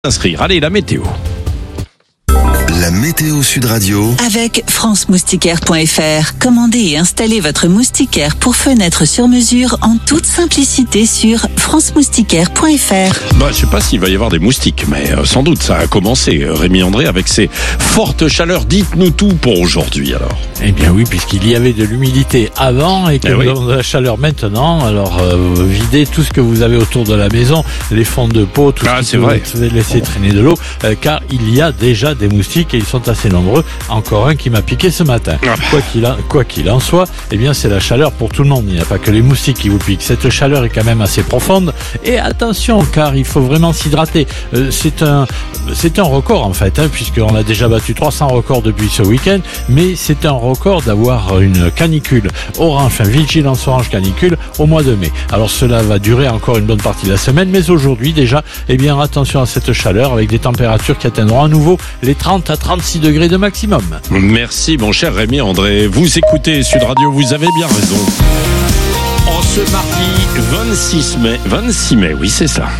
Inscrire. Allez, la météo. La météo Sud Radio. Avec franceMoustiquaire.fr. Commandez et installez votre moustiquaire pour fenêtre sur mesure en toute simplicité sur franceMoustiquaire.fr. Je sais pas s'il va y avoir des moustiques, mais sans doute ça a commencé. Rémi André, avec ses fortes chaleurs, dites-nous tout pour aujourd'hui alors. Eh bien oui, puisqu'il y avait de l'humidité avant et que nous avons de la chaleur maintenant, alors videz tout ce que vous avez autour de la maison, les fonds de pot, tout ce que vous laissez traîner de l'eau, car il y a déjà des moustiques et ils sont assez nombreux. Encore un qui m'a piqué ce matin. Quoi qu'il en soit, eh bien c'est la chaleur pour tout le monde. Il n'y a pas que les moustiques qui vous piquent. Cette chaleur est quand même assez profonde. Et attention, car il faut vraiment s'hydrater. C'est un record en fait, puisqu'on a déjà battu 300 records depuis ce week-end. Mais c'est un record d'avoir une canicule orange, vigilance orange canicule au mois de mai. Alors cela va durer encore une bonne partie de la semaine. Mais aujourd'hui déjà, eh bien attention à cette chaleur avec des températures qui atteindront à nouveau les 30 à 36 degrés de maximum. Merci mon cher Rémi André. Vous écoutez Sud Radio, vous avez bien raison. En ce mardi 26 mai, oui c'est ça.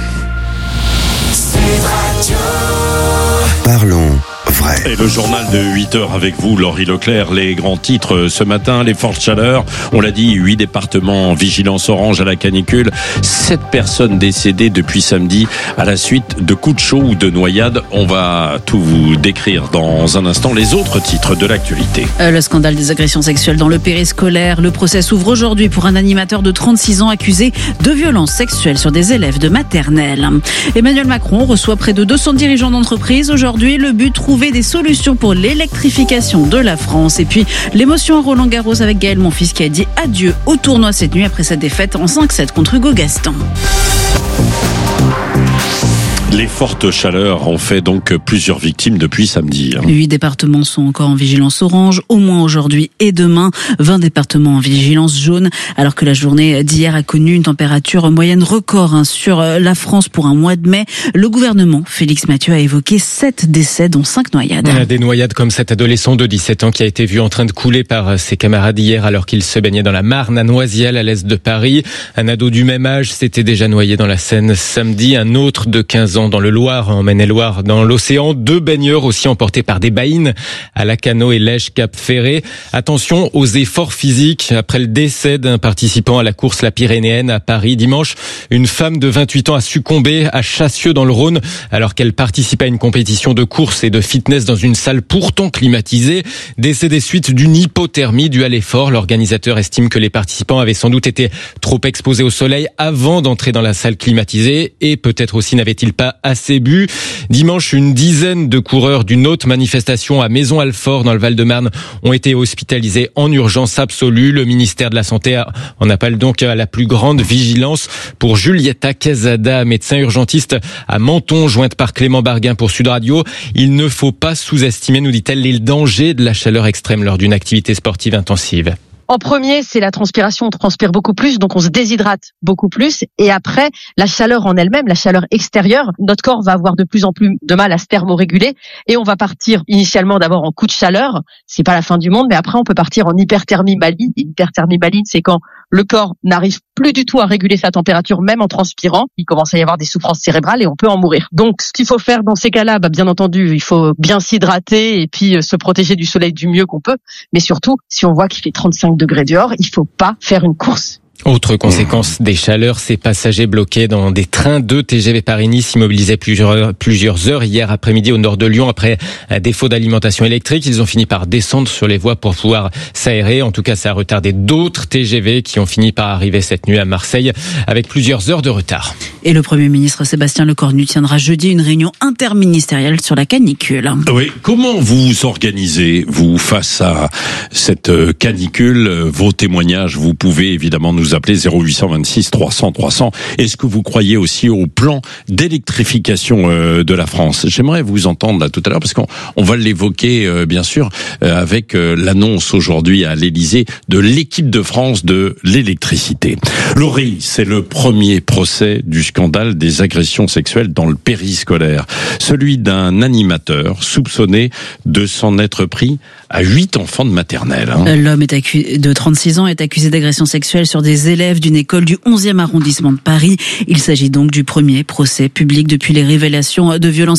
Parlons vrai. Et le journal de 8h avec vous, Laurie Leclerc. Les grands titres ce matin, les fortes chaleurs. On l'a dit, 8 départements en vigilance orange à la canicule. 7 personnes décédées depuis samedi à la suite de coups de chaud ou de noyades. On va tout vous décrire dans un instant. Les autres titres de l'actualité. Le scandale des agressions sexuelles dans le périscolaire. Le procès s'ouvre aujourd'hui pour un animateur de 36 ans accusé de violences sexuelles sur des élèves de maternelle. Emmanuel Macron reçoit près de 200 dirigeants d'entreprise. Aujourd'hui, le but, trouver des solutions pour l'électrification de la France. Et puis, l'émotion à Roland-Garros avec Gaël Monfils qui a dit adieu au tournoi cette nuit après sa défaite en 5-7 contre Hugo Gaston. Les fortes chaleurs ont fait donc plusieurs victimes depuis samedi. 8 départements sont encore en vigilance orange, au moins aujourd'hui et demain. 20 départements en vigilance jaune, alors que la journée d'hier a connu une température moyenne record sur la France pour un mois de mai. Le gouvernement, Félix Mathieu, a évoqué 7 décès, dont 5 noyades. Des noyades comme cet adolescent de 17 ans qui a été vu en train de couler par ses camarades hier alors qu'il se baignait dans la Marne à Noisiel, à l'est de Paris. Un ado du même âge s'était déjà noyé dans la Seine samedi. Un autre de 15 ans dans le Loir, en Maine-et-Loire, dans l'océan. 2 baigneurs aussi emportés par des baïnes à Lacanau et Lège-Cap-Ferré. Attention aux efforts physiques. Après le décès d'un participant à la course La Pyrénéenne à Paris dimanche, une femme de 28 ans a succombé à Chassieux dans le Rhône alors qu'elle participait à une compétition de course et de fitness dans une salle pourtant climatisée. Décès des suites d'une hypothermie due à l'effort. L'organisateur estime que les participants avaient sans doute été trop exposés au soleil avant d'entrer dans la salle climatisée et peut-être aussi n'avaient-ils pas assez bu. Dimanche, une dizaine de coureurs d'une autre manifestation à Maison-Alfort dans le Val-de-Marne ont été hospitalisés en urgence absolue. Le ministère de la Santé en appelle donc à la plus grande vigilance. Pour Julieta Quesada, médecin urgentiste à Menton, jointe par Clément Barguin pour Sud Radio, il ne faut pas sous-estimer, nous dit-elle, les dangers de la chaleur extrême lors d'une activité sportive intensive. En premier, c'est la transpiration. On transpire beaucoup plus, donc on se déshydrate beaucoup plus. Et après, la chaleur en elle-même, la chaleur extérieure, notre corps va avoir de plus en plus de mal à se thermoréguler. Et on va partir initialement d'abord en coup de chaleur. C'est pas la fin du monde, mais après on peut partir en hyperthermie maligne. Hyperthermie maligne, c'est quand le corps n'arrive plus du tout à réguler sa température, même en transpirant. Il commence à y avoir des souffrances cérébrales et on peut en mourir. Donc, ce qu'il faut faire dans ces cas-là, bien entendu, il faut bien s'hydrater et puis se protéger du soleil du mieux qu'on peut. Mais surtout, si on voit qu'il fait 35 degrés dehors, il faut pas faire une course. Autre conséquence des chaleurs, ces passagers bloqués dans des trains de TGV Paris-Nice immobilisés plusieurs heures hier après-midi au nord de Lyon après un défaut d'alimentation électrique. Ils ont fini par descendre sur les voies pour pouvoir s'aérer. En tout cas, ça a retardé d'autres TGV qui ont fini par arriver cette nuit à Marseille avec plusieurs heures de retard. Et le Premier ministre Sébastien Lecornu tiendra jeudi une réunion interministérielle sur la canicule. Oui, comment vous organisez, vous, face à cette canicule? Vos témoignages, vous pouvez évidemment nous appeler 0826 300 300. Est-ce que vous croyez aussi au plan d'électrification de la France? J'aimerais vous entendre là tout à l'heure parce qu'on va l'évoquer bien sûr avec l'annonce aujourd'hui à l'Élysée de l'équipe de France de l'électricité. Laurie, c'est le premier procès du scandale des agressions sexuelles dans le périscolaire. Celui d'un animateur soupçonné de s'en être pris à 8 enfants de maternelle. L'homme de 36 ans est accusé d'agression sexuelle sur des des élèves d'une école du 11e arrondissement de Paris. Il s'agit donc du premier procès public depuis les révélations de violences